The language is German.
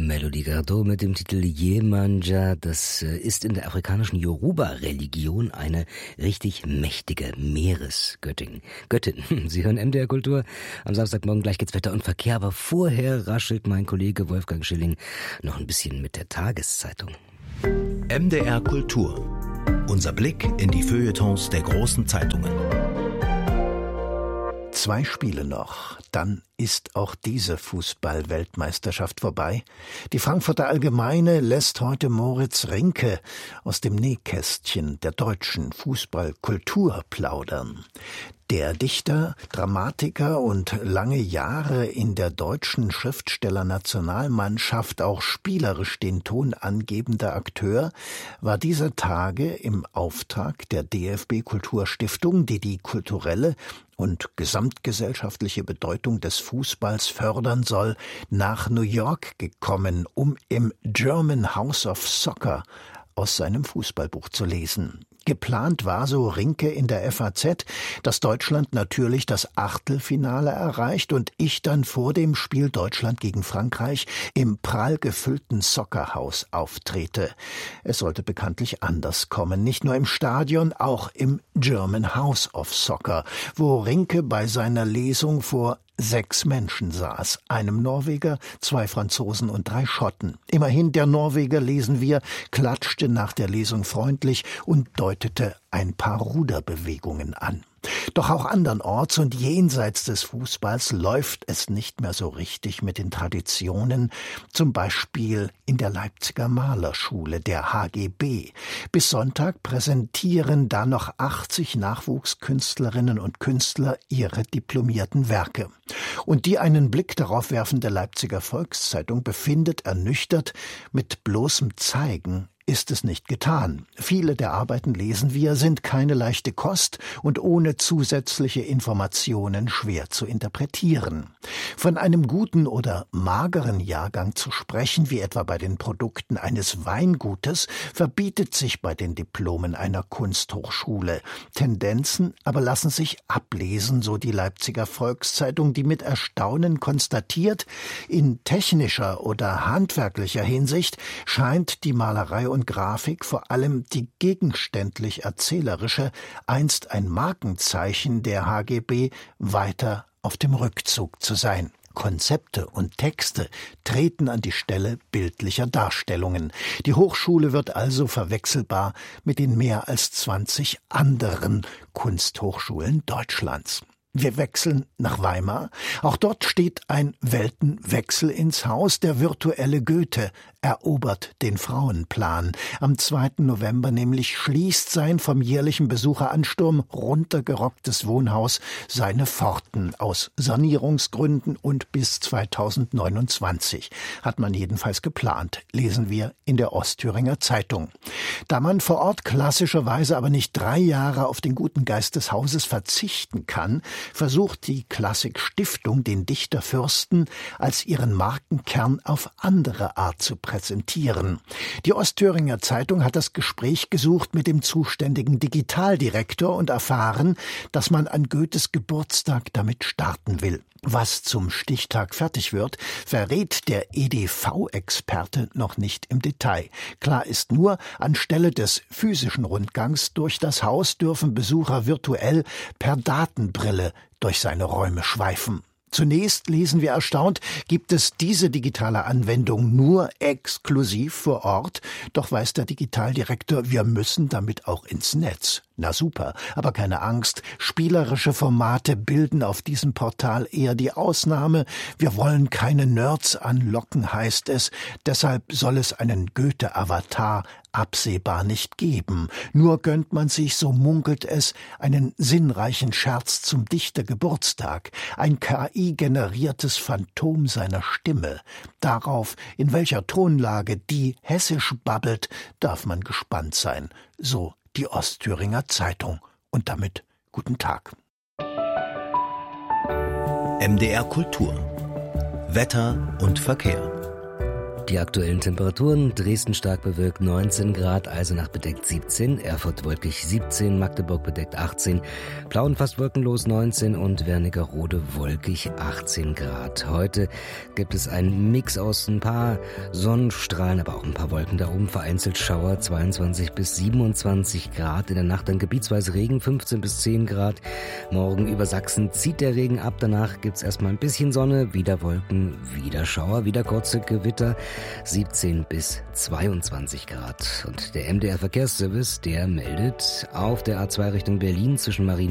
Melody Gardot mit dem Titel Yemanja. Das ist in der afrikanischen Yoruba-Religion eine richtig mächtige Meeresgöttin. Sie hören MDR Kultur. Am Samstagmorgen gleich geht's Wetter und Verkehr, aber vorher raschelt mein Kollege Wolfgang Schilling noch ein bisschen mit der Tageszeitung. MDR Kultur. Unser Blick in die Feuilletons der großen Zeitungen. 2 Spiele noch, dann ist auch diese Fußball-Weltmeisterschaft vorbei. Die Frankfurter Allgemeine lässt heute Moritz Rinke aus dem Nähkästchen der deutschen Fußballkultur plaudern. Der Dichter, Dramatiker und lange Jahre in der deutschen Schriftstellernationalmannschaft auch spielerisch den Ton angebender Akteur war dieser Tage im Auftrag der DFB Kulturstiftung, die die kulturelle und gesamtgesellschaftliche Bedeutung des Fußballs fördern soll, nach New York gekommen, um im German House of Soccer aus seinem Fußballbuch zu lesen. Geplant war, so Rinke in der FAZ, dass Deutschland natürlich das Achtelfinale erreicht und ich dann vor dem Spiel Deutschland gegen Frankreich im prall gefüllten Soccerhaus auftrete. Es sollte bekanntlich anders kommen, nicht nur im Stadion, auch im German House of Soccer, wo Rinke bei seiner Lesung vor 6 Menschen saß, einem Norweger, 2 Franzosen und 3 Schotten. Immerhin, der Norweger, lesen wir, klatschte nach der Lesung freundlich und deutete ein paar Ruderbewegungen an. Doch auch andernorts und jenseits des Fußballs läuft es nicht mehr so richtig mit den Traditionen, zum Beispiel in der Leipziger Malerschule, der HGB. Bis Sonntag präsentieren da noch 80 Nachwuchskünstlerinnen und Künstler ihre diplomierten Werke. Und die einen Blick darauf werfende Leipziger Volkszeitung befindet ernüchtert, mit bloßem Zeigen ist es nicht getan. Viele der Arbeiten, lesen wir, sind keine leichte Kost und ohne zusätzliche Informationen schwer zu interpretieren. Von einem guten oder mageren Jahrgang zu sprechen, wie etwa bei den Produkten eines Weingutes, verbietet sich bei den Diplomen einer Kunsthochschule. Tendenzen aber lassen sich ablesen, so die Leipziger Volkszeitung, die mit Erstaunen konstatiert, in technischer oder handwerklicher Hinsicht scheint die Malerei und Grafik, vor allem die gegenständlich erzählerische, einst ein Markenzeichen der HGB, weiter auf dem Rückzug zu sein. Konzepte und Texte treten an die Stelle bildlicher Darstellungen. Die Hochschule wird also verwechselbar mit den mehr als 20 anderen Kunsthochschulen Deutschlands. Wir wechseln nach Weimar. Auch dort steht ein Weltenwechsel ins Haus. Der virtuelle Goethe erobert den Frauenplan. Am 2. November nämlich schließt sein vom jährlichen Besucheransturm runtergerocktes Wohnhaus seine Pforten aus Sanierungsgründen und bis 2029. Hat man jedenfalls geplant, lesen wir in der Ostthüringer Zeitung. Da man vor Ort klassischerweise aber nicht 3 Jahre auf den guten Geist des Hauses verzichten kann, versucht die Klassik-Stiftung, den Dichterfürsten als ihren Markenkern auf andere Art zu präsentieren. Die Ostthüringer Zeitung hat das Gespräch gesucht mit dem zuständigen Digitaldirektor und erfahren, dass man an Goethes Geburtstag damit starten will. Was zum Stichtag fertig wird, verrät der EDV-Experte noch nicht im Detail. Klar ist nur, anstelle des physischen Rundgangs durch das Haus dürfen Besucher virtuell per Datenbrille durch seine Räume schweifen. Zunächst, lesen wir erstaunt, gibt es diese digitale Anwendung nur exklusiv vor Ort. Doch weiß der Digitaldirektor, wir müssen damit auch ins Netz. Na super, aber keine Angst, spielerische Formate bilden auf diesem Portal eher die Ausnahme. Wir wollen keine Nerds anlocken, heißt es. Deshalb soll es einen Goethe-Avatar absehbar nicht geben. Nur gönnt man sich, so munkelt es, einen sinnreichen Scherz zum Dichtergeburtstag, ein KI-generiertes Phantom seiner Stimme. Darauf, in welcher Tonlage die hessisch babbelt, darf man gespannt sein. So die Ostthüringer Zeitung. Und damit guten Tag. MDR Kultur. Wetter und Verkehr. Die aktuellen Temperaturen: Dresden stark bewölkt 19 Grad, Eisenach bedeckt 17, Erfurt wolkig 17, Magdeburg bedeckt 18, Plauen fast wolkenlos 19 und Wernigerode wolkig 18 Grad. Heute gibt es einen Mix aus ein paar Sonnenstrahlen, aber auch ein paar Wolken da oben, vereinzelt Schauer 22 bis 27 Grad. In der Nacht dann gebietsweise Regen 15 bis 10 Grad. Morgen über Sachsen zieht der Regen ab, danach gibt's erstmal ein bisschen Sonne, wieder Wolken, wieder Schauer, wieder kurze Gewitter. 17 bis 22 Grad. Und der MDR Verkehrsservice, der meldet auf der A2 Richtung Berlin zwischen Marien